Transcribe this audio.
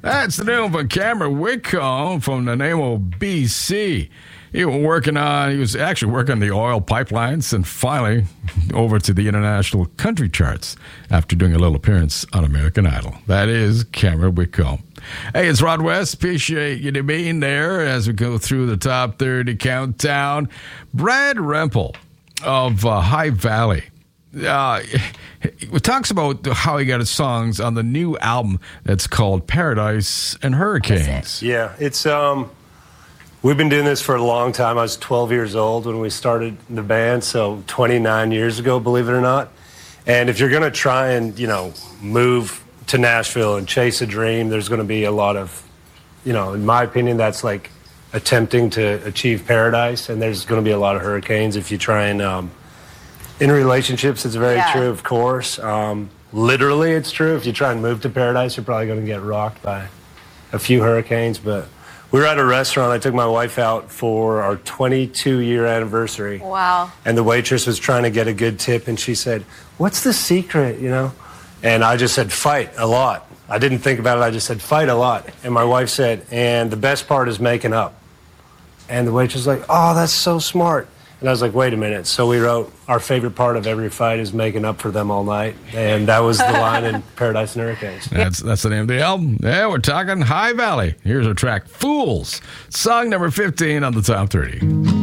That's the name of Cameron Whitcomb from Nanaimo, BC. He was actually working on the oil pipelines and finally over to the international country charts after doing a little appearance on American Idol. That is Cameron Whitcomb. Hey, it's Rod West. Appreciate you being there as we go through the top 30 countdown. Brad Rempel of High Valley. He talks about how he got his songs on the new album that's called Paradise and Hurricanes. Yeah, it's we've been doing this for a long time. I was 12 years old when we started the band, so 29 years ago, believe it or not. And if you're going to try and, move to Nashville and chase a dream, there's going to be a lot of, in my opinion, that's like attempting to achieve paradise, and there's going to be a lot of hurricanes if you try and in relationships, it's very true, of course. Literally, it's true. If you try and move to paradise, you're probably going to get rocked by a few hurricanes. But we were at a restaurant. I took my wife out for our 22-year anniversary. Wow. And the waitress was trying to get a good tip, and she said, "What's the secret, And I just said, fight a lot. I didn't think about it. I just said, fight a lot. And my wife said, and the best part is making up. And the waitress was like, oh, that's so smart. And I was like, wait a minute. So we wrote, our favorite part of every fight is making up for them all night. And that was the line in Paradise and Hurricanes. That's the name of the album. Yeah, we're talking High Valley. Here's our track, Fools. Song number 15 on the top 30.